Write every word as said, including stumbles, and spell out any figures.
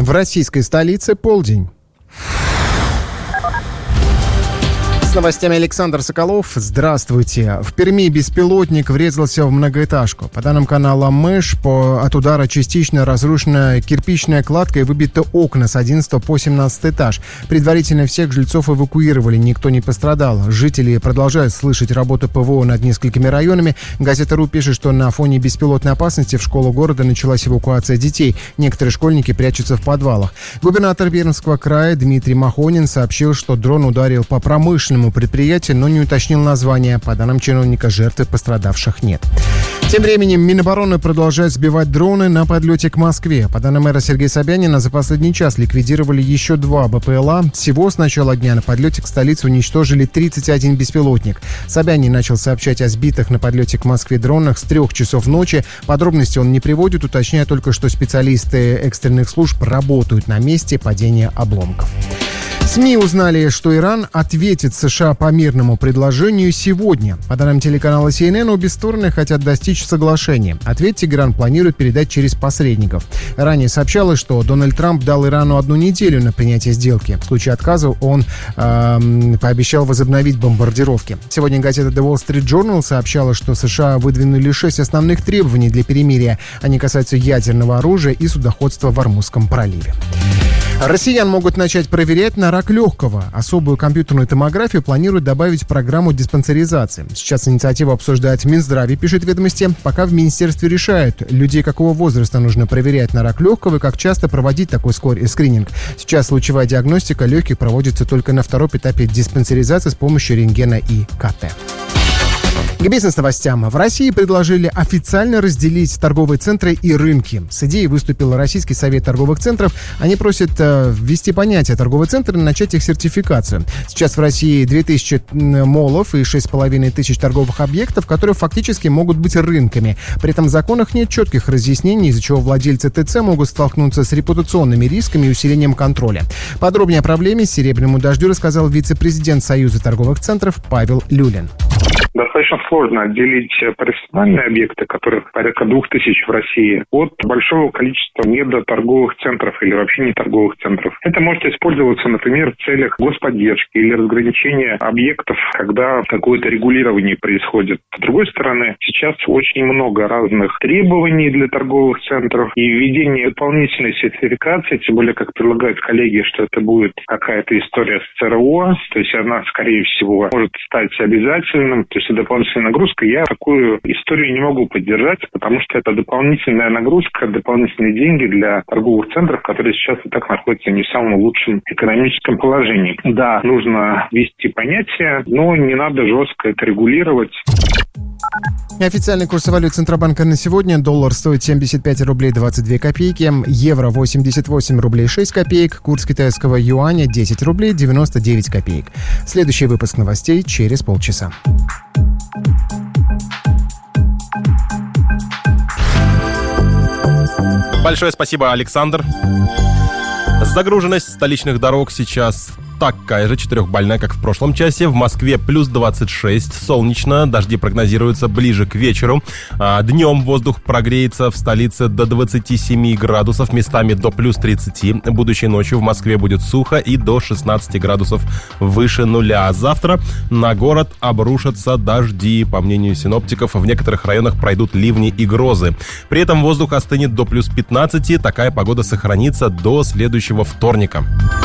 В российской столице полдень. С новостями Александр Соколов. Здравствуйте. В Перми беспилотник врезался в многоэтажку. По данным канала Мэш, по, от удара частично разрушена кирпичная кладка и выбиты окна с одиннадцатого по семнадцатый этаж. Предварительно всех жильцов эвакуировали, никто не пострадал. Жители продолжают слышать работу ПВО над несколькими районами. Газета РУ пишет, что на фоне беспилотной опасности в школу города началась эвакуация детей. Некоторые школьники прячутся в подвалах. Губернатор Пермского края Дмитрий Махонин сообщил, что дрон ударил по промышленному предприятию, но не уточнил название. По данным чиновника, жертв и пострадавших нет. Тем временем Минобороны продолжает сбивать дроны на подлете к Москве. По данным мэра Сергея Собянина, за последний час ликвидировали еще два БПЛА. Всего с начала дня на подлете к столице уничтожили тридцать один беспилотник. Собянин начал сообщать о сбитых на подлете к Москве дронах с трех часов ночи. Подробности он не приводит, уточняя только, что специалисты экстренных служб работают на месте падения обломков. СМИ узнали, что Иран ответит США по мирному предложению сегодня. По данным телеканала Си Эн Эн, обе стороны хотят достичь соглашения. Ответ Тегеран планирует передать через посредников. Ранее сообщалось, что Дональд Трамп дал Ирану одну неделю на принятие сделки. В случае отказа он э, пообещал возобновить бомбардировки. Сегодня газета The Wall Street Journal сообщала, что США выдвинули шесть основных требований для перемирия. Они касаются ядерного оружия и судоходства в Ормузском проливе. Россиян могут начать проверять на рак легкого. Особую компьютерную томографию планируют добавить в программу диспансеризации. Сейчас инициативу обсуждает в Минздраве, пишет «Ведомости». Пока в министерстве решают, людей какого возраста нужно проверять на рак легкого и как часто проводить такой скрининг. Сейчас лучевая диагностика легких проводится только на втором этапе диспансеризации с помощью рентгена и ка тэ. К бизнес-новостям. В России предложили официально разделить торговые центры и рынки. С идеей выступил Российский совет торговых центров. Они просят э, ввести понятие торговый центр и начать их сертификацию. Сейчас в России две тысячи молов и шесть с половиной тысяч торговых объектов, которые фактически могут быть рынками. При этом в законах нет четких разъяснений, из-за чего владельцы ТЦ могут столкнуться с репутационными рисками и усилением контроля. Подробнее о проблеме «Серебряному дождю» рассказал вице-президент Союза торговых центров Павел Люлин. Достаточно сложно отделить профессиональные объекты, которых порядка двух тысяч в России, от большого количества недоторговых центров или вообще не торговых центров. Это может использоваться, например, в целях господдержки или разграничения объектов, когда какое-то регулирование происходит. С другой стороны, сейчас очень много разных требований для торговых центров и введение дополнительной сертификации, тем более, как предлагают коллеги, что это будет какая-то история с цэ эр о, то есть она, скорее всего, может стать обязательным, то есть дополнительная нагрузка. Я такую историю не могу поддержать, потому что это дополнительная нагрузка, дополнительные деньги для торговых центров, которые сейчас и так находятся не в самом лучшем экономическом положении. Да, нужно ввести понятие, но не надо жестко это регулировать. Официальный курс валют Центробанка на сегодня. Доллар стоит семьдесят пять рублей двадцать две копейки, евро восемьдесят восемь рублей шесть копеек, курс китайского юаня десять рублей девяносто девять копеек. Следующий выпуск новостей через полчаса. Большое спасибо, Александр. Загруженность столичных дорог сейчас такая же, четырехбальная, как в прошлом часе. В Москве плюс двадцать шесть, солнечно, дожди прогнозируются ближе к вечеру. А днем воздух прогреется в столице до двадцати семи градусов, местами до плюс тридцати. Будущей ночью в Москве будет сухо и до шестнадцати градусов выше нуля. А завтра на город обрушатся дожди. По мнению синоптиков, в некоторых районах пройдут ливни и грозы. При этом воздух остынет до плюс пятнадцати. Такая погода сохранится до следующего вторника.